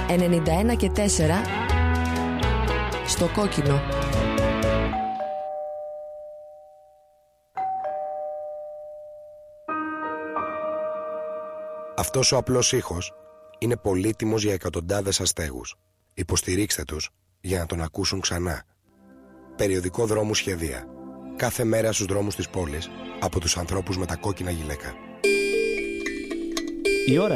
91 και 4 στο κόκκινο. Αυτός ο απλός ήχος είναι πολύτιμος για εκατοντάδες αστέγους. Υποστηρίξτε τους για να τον ακούσουν ξανά. Περιοδικό Δρόμου Σχεδία. Κάθε μέρα στους δρόμους της πόλης από τους ανθρώπους με τα κόκκινα γυλαίκα. Η ώρα